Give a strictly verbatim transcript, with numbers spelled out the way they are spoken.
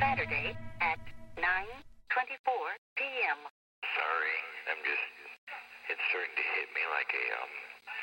Saturday at nine twenty-four p m Sorry, I'm just, it's starting to hit me like a, um,